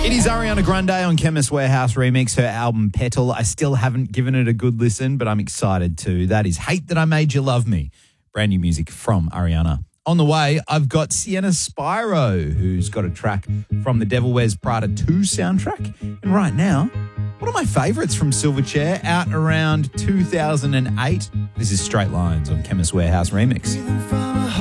It is Ariana Grande on Chemist Warehouse Remix, her album Petal. I still haven't given it a good listen, but I'm excited to. That is Hate That I Made You Love Me. Brand new music from Ariana. On the way, I've got Sienna Spyro, who's got a track from the Devil Wears Prada 2 soundtrack. And right now, one of my favourites from Silverchair, out around 2008. This is Straight Lines on Chemist Warehouse Remix.